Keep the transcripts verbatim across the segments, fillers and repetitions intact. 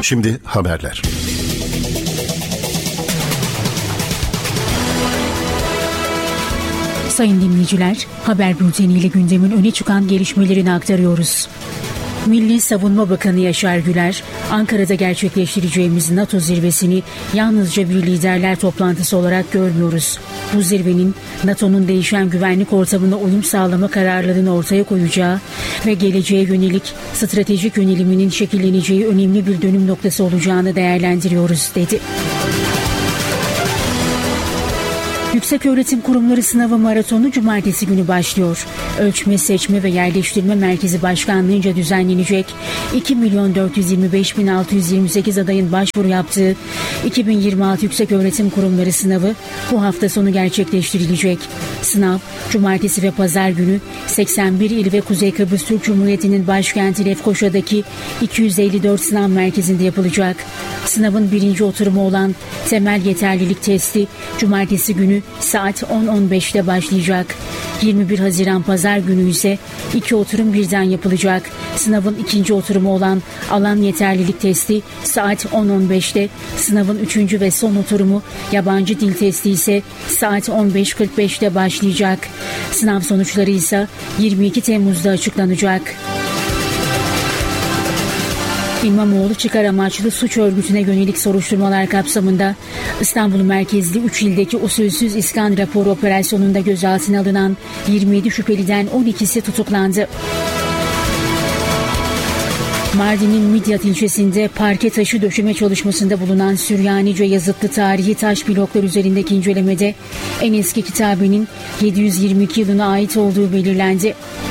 Şimdi haberler. Sayın dinleyiciler, haber bülteniyle gündemin öne çıkan gelişmelerini aktarıyoruz. Milli Savunma Bakanı Yaşar Güler, Ankara'da gerçekleştireceğimiz NATO zirvesini yalnızca bir liderler toplantısı olarak görmüyoruz. Bu zirvenin NATO'nun değişen güvenlik ortamına uyum sağlama kararlılığını ortaya koyacağı ve geleceğe yönelik stratejik yöneliminin şekilleneceği önemli bir dönüm noktası olacağını değerlendiriyoruz, dedi. Yükseköğretim Kurumları Sınavı Maratonu cumartesi günü başlıyor. Ölçme, Seçme ve Yerleştirme Merkezi Başkanlığı'nca düzenlenecek iki milyon dört yüz yirmi beş bin altı yüz yirmi sekiz adayın başvuru yaptığı iki bin yirmi altı Yükseköğretim Kurumları Sınavı bu hafta sonu gerçekleştirilecek. Sınav, cumartesi ve pazar günü seksen bir il ve Kuzey Kıbrıs Türk Cumhuriyeti'nin başkenti Lefkoşa'daki iki yüz elli dört sınav merkezinde yapılacak. Sınavın birinci oturumu olan temel yeterlilik testi cumartesi günü saat on on beşte başlayacak. yirmi bir Haziran Pazar günü ise iki oturum birden yapılacak. Sınavın ikinci oturumu olan alan yeterlilik testi saat on on beşte, sınavın üçüncü ve son oturumu yabancı dil testi ise saat on beş kırk beşte başlayacak. Sınav sonuçları ise yirmi iki Temmuz'da açıklanacak. İmamoğlu çıkar amaçlı suç örgütüne yönelik soruşturmalar kapsamında İstanbul merkezli üç ildeki usulsüz iskan raporu operasyonunda gözaltına alınan yirmi yedi şüpheliden on ikisi tutuklandı. Mardin'in Midyat ilçesinde parke taşı döşeme çalışmasında bulunan Süryanice yazıtlı tarihi taş bloklar üzerindeki incelemede en eski kitabenin yedi yüz yirmi iki yılına ait olduğu belirlendi.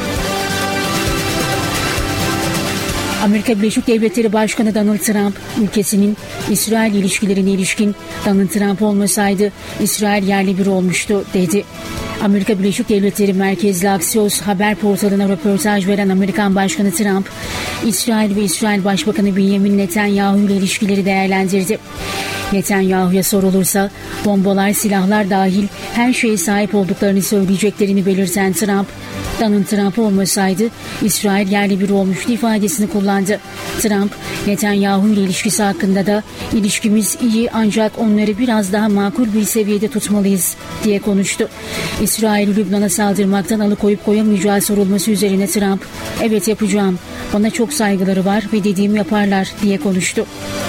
Amerika Birleşik Devletleri Başkanı Donald Trump, ülkesinin İsrail ilişkilerine ilişkin Donald Trump olmasaydı İsrail yerli bir olmuştu, dedi. Amerika Birleşik Devletleri merkezli Axios haber portalına röportaj veren Amerikan Başkanı Trump, İsrail ve İsrail Başbakanı Benjamin Netanyahu ile ilişkileri değerlendirdi. Netanyahu'ya sorulursa bombalar, silahlar dahil her şeye sahip olduklarını söyleyeceklerini belirten Trump, Donald Trump olmasaydı İsrail yerli biri olmuştu ifadesini kullandı. Trump, Netanyahu ile ilişkisi hakkında da ilişkimiz iyi ancak onları biraz daha makul bir seviyede tutmalıyız diye konuştu. İsrail'i Lübnan'a saldırmaktan alıkoyup koyamayacağı sorulması üzerine Trump, evet yapacağım, bana çok saygıları var ve dediğimi yaparlar diye konuştu.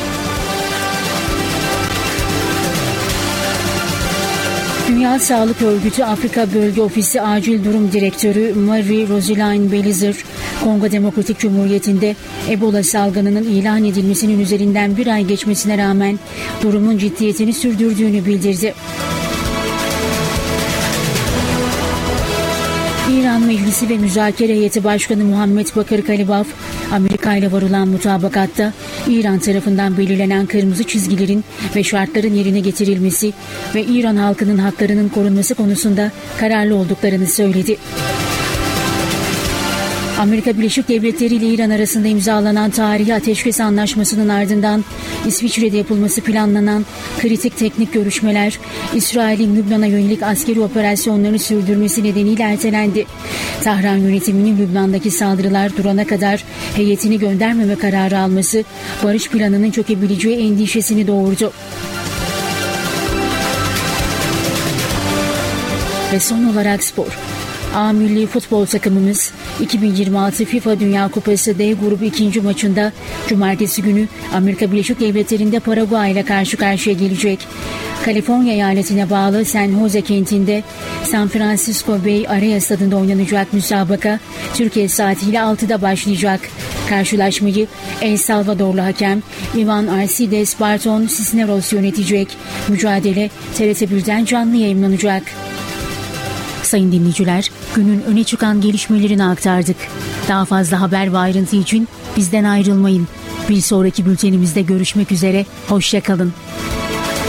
Dünya Sağlık Örgütü Afrika Bölge Ofisi Acil Durum Direktörü Marie-Roseline Belizer, Kongo Demokratik Cumhuriyeti'nde Ebola salgınının ilan edilmesinin üzerinden bir ay geçmesine rağmen durumun ciddiyetini sürdürdüğünü bildirdi. İran Meclisi ve Müzakere Heyeti Başkanı Muhammed Bakır Kalibaf, Amerika ile varılan mutabakatta İran tarafından belirlenen kırmızı çizgilerin ve şartların yerine getirilmesi ve İran halkının haklarının korunması konusunda kararlı olduklarını söyledi. Amerika Birleşik Devletleri ile İran arasında imzalanan tarihi ateşkes anlaşmasının ardından İsviçre'de yapılması planlanan kritik teknik görüşmeler, İsrail'in Lübnan'a yönelik askeri operasyonlarını sürdürmesi nedeniyle ertelendi. Tahran yönetiminin Lübnan'daki saldırılar durana kadar heyetini göndermeme kararı alması barış planının çökebileceği endişesini doğurdu. Ve son olarak spor. A milli futbol takımımız iki bin yirmi altı FIFA Dünya Kupası D grubu ikinci maçında cumartesi günü Amerika Birleşik Devletleri'nde Paraguay ile karşı karşıya gelecek. Kaliforniya eyaletine bağlı San Jose kentinde San Francisco Bay Area stadında oynanacak müsabaka Türkiye saatiyle altıda başlayacak. Karşılaşmayı El Salvadorlu hakem Ivan Alcides Barton Cisneros yönetecek. Mücadele T R T birden canlı yayınlanacak. Sayın dinleyiciler, günün öne çıkan gelişmelerini aktardık. Daha fazla haber ve ayrıntı için bizden ayrılmayın. Bir sonraki bültenimizde görüşmek üzere, hoşça kalın.